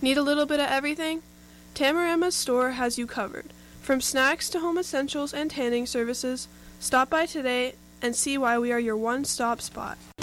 Need a little bit of everything? Tamarama's store has you covered. From snacks to home essentials and tanning services, stop by today and see why we are your one-stop spot.